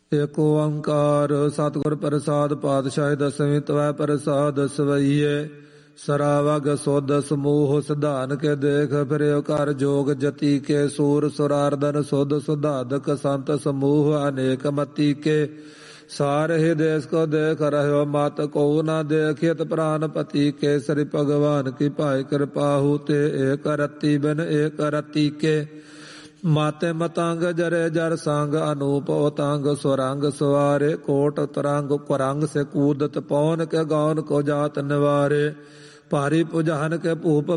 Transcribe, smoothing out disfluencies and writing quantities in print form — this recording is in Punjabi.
ਏਕ ਓੰਕਾਰ ਸਤਿਗੁਰ ਪ੍ਰਸਾਦ ਪਾਤਸ਼ਾਹੀ ਦਸਵੀਂ ਤਵੈ ਪ੍ਰਸਾਦ ਸਵਈਏ ਸਰਾਵਗ ਸੁਧ ਸਮੂਹ ਸਿਧਾਨ ਕੇ ਦੇਖ ਫਿਰਿਓ ਕਰ ਜੋਗ ਜਤੀ ਕੇ ਸੂਰ ਸੁਰਾਰਦਨ ਸੁਧ ਸੁਧਾਦਕ ਸੰਤ ਸਮੂਹ ਅਨੇਕ ਮਤੀ ਕੇ ਸਾਰਹਿ ਦੇਸ ਕੋ ਦੇਖ ਰਹਿਓ ਮਤ ਕੋ ਨਾ ਦੇਖਿਤ ਪ੍ਰਾਨ ਪਤੀ ਕੇ ਸ੍ਰੀ ਭਗਵਾਨ ਕੀ ਭਾਇ ਕਿਰਪਾਹੂ ਤੇ ਏਕ ਰਤੀ ਬਿਨ ਏਕ ਰਤੀ ਕੇ ਮਾਤੇ ਮਤੰਗ ਜਰੇ ਜਰ ਸੰਗ ਅਨੂਪ ਉਤੰਗ ਸੁਰੰਗ ਸਵਾਰੇ ਕੋਟ ਤਰੰਗ ਕੁਰੰਗ ਸੇ ਕੂਦਤ ਪੌਨ ਕੇ ਗੌਨ ਕੋ ਜਾਤ ਨਿਵਾਰੇ ਭਾਰੀ ਪੁਜਹਨ ਕੇ ਭੂਪ